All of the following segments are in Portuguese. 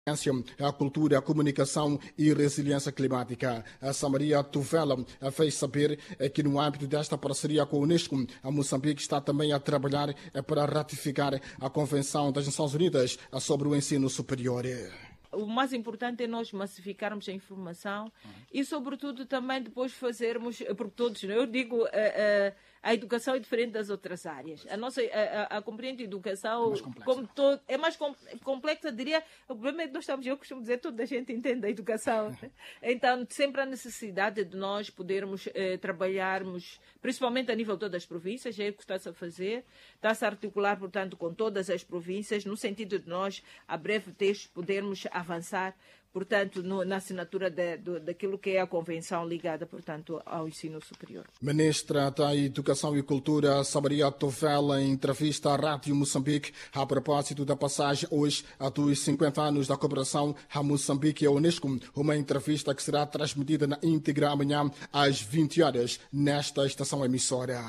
a cultura, a comunicação e resiliência climática. A Samaria Tuvela fez saber que no âmbito desta parceria com a Unesco, a Moçambique está também a trabalhar para ratificar a Convenção das Nações Unidas sobre o ensino superior. O mais importante é nós massificarmos a informação e, sobretudo, também depois fazermos, porque todos, eu digo, a educação é diferente das outras áreas. A nossa, a compreende educação, como todo, é mais complexa, diria. O problema é que nós estamos, eu costumo dizer, toda a gente entende a educação. Então, sempre há necessidade de nós podermos trabalharmos, principalmente a nível de todas as províncias, é o que está-se a fazer, está-se a articular, portanto, com todas as províncias, no sentido de nós, a breve texto, podermos avançar, portanto, na assinatura daquilo que é a convenção ligada, portanto, ao ensino superior. Ministra da Educação e Cultura, Samaria Tuvela, em entrevista à Rádio Moçambique, a propósito da passagem hoje dos 50 anos da cooperação a Moçambique e a Unesco, uma entrevista que será transmitida na íntegra amanhã às 20 horas nesta estação emissora.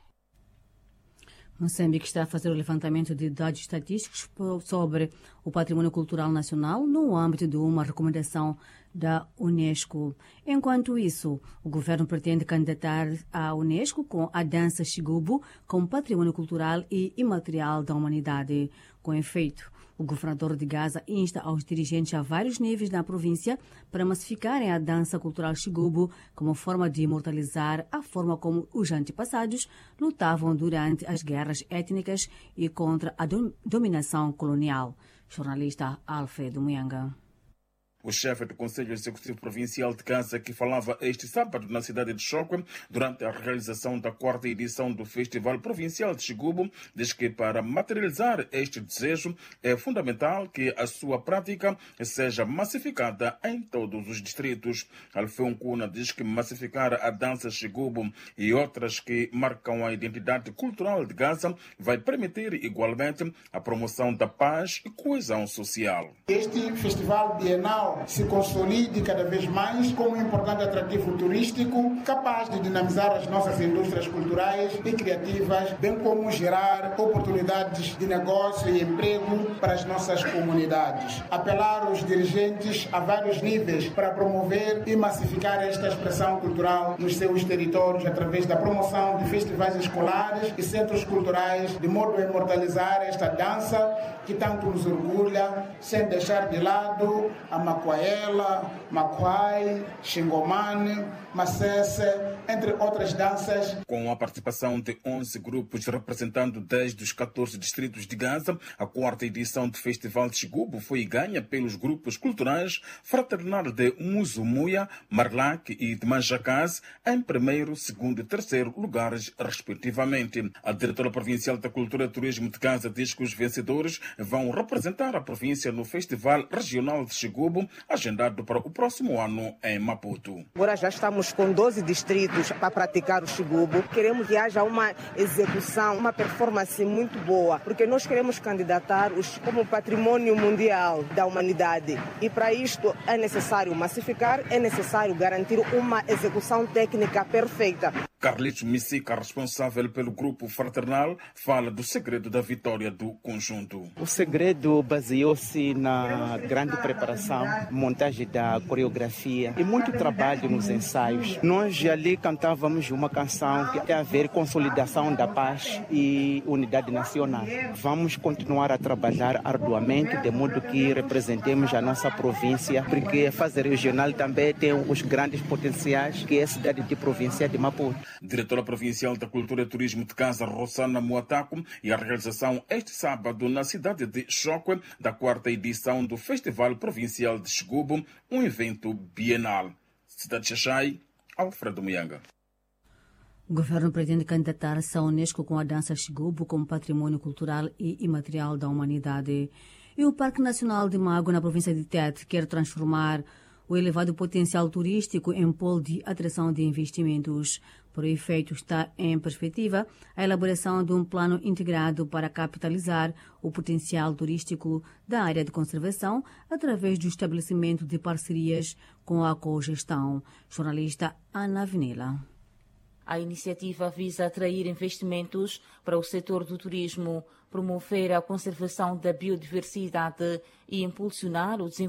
Moçambique está a fazer o levantamento de dados estatísticos sobre o patrimônio cultural nacional no âmbito de uma recomendação da Unesco. Enquanto isso, o governo pretende candidatar a Unesco com a dança Xigubu como patrimônio cultural e imaterial da humanidade. Com efeito, o governador de Gaza insta aos dirigentes a vários níveis da província para massificarem a dança cultural Xigubu como forma de imortalizar a forma como os antepassados lutavam durante as guerras étnicas e contra a dominação colonial. Jornalista Alfredo Muyanga. O chefe do Conselho Executivo Provincial de Gaza, que falava este sábado na cidade de Chokwe, durante a realização da 4ª edição do Festival Provincial de Xigubu, diz que para materializar este desejo é fundamental que a sua prática seja massificada em todos os distritos. Alfeu Cuna diz que massificar a dança Xigubu e outras que marcam a identidade cultural de Gaza vai permitir igualmente a promoção da paz e coesão social. Este festival bienal se consolide cada vez mais como um importante atrativo turístico, capaz de dinamizar as nossas indústrias culturais e criativas, bem como gerar oportunidades de negócio e emprego para as nossas comunidades. Apelar aos dirigentes a vários níveis para promover e massificar esta expressão cultural nos seus territórios através da promoção de festivais escolares e centros culturais, de modo a imortalizar esta dança que tanto nos orgulha, sem deixar de lado a Macuaela, Macuai, Xingomane, Macesse, entre outras danças. Com a participação de 11 grupos representando 10 dos 14 distritos de Gaza, a 4ª edição do Festival de Xigubu foi ganha pelos grupos culturais Fraternal de Muzumuia, Marlac e de Manjacaz em primeiro, segundo e terceiro lugares, respectivamente. A diretora provincial da Cultura e Turismo de Gaza diz que os vencedores vão representar a província no Festival Regional de Xigubu, agendado para o próximo ano em Maputo. Agora já estamos com 12 distritos para praticar o Xigubu. Queremos que haja uma execução, uma performance muito boa, porque nós queremos candidatar-os como patrimônio mundial da humanidade. E para isto é necessário massificar, é necessário garantir uma execução técnica perfeita. Carlitos Missica, responsável pelo grupo Fraternal, fala do segredo da vitória do conjunto. O segredo baseou-se na grande preparação, montagem da coreografia e muito trabalho nos ensaios. Nós ali cantávamos uma canção que tem a ver com consolidação da paz e unidade nacional. Vamos continuar a trabalhar arduamente, de modo que representemos a nossa província, porque a fase regional também tem os grandes potenciais, que é a cidade de província de Maputo. Diretora Provincial da Cultura e Turismo de Gaza, Rosana Muataco, e a realização este sábado na cidade de Chokwe da 4ª edição do Festival Provincial de Xigubu, um evento bienal. Cidade de Xaxai, Alfredo Muyanga. O governo pretende candidatar-se à Unesco com a dança Xigubu como patrimônio cultural e imaterial da humanidade. E o Parque Nacional de Mago, na província de Tete, quer transformar o elevado potencial turístico em polo de atração de investimentos. Por efeito, está em perspectiva a elaboração de um plano integrado para capitalizar o potencial turístico da área de conservação através do estabelecimento de parcerias com a cogestão. Jornalista Ana Vinela. A iniciativa visa atrair investimentos para o setor do turismo, promover a conservação da biodiversidade e impulsionar o desenvolvimento